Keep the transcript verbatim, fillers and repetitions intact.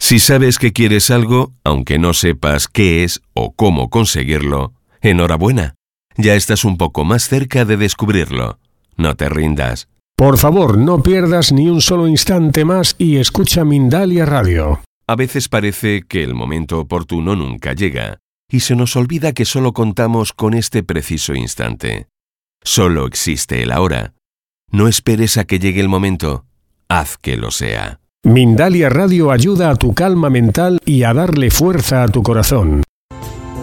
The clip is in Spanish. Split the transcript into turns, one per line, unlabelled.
Si sabes que quieres algo, aunque no sepas qué es o cómo conseguirlo, enhorabuena. Ya estás un poco más cerca de descubrirlo. No te rindas.
Por favor, no pierdas ni un solo instante más y escucha Mindalia Radio.
A veces parece que el momento oportuno nunca llega, y se nos olvida que solo contamos con este preciso instante. Solo existe el ahora. No esperes a que llegue el momento. Haz que lo sea.
Mindalia Radio ayuda a tu calma mental y a darle fuerza a tu corazón.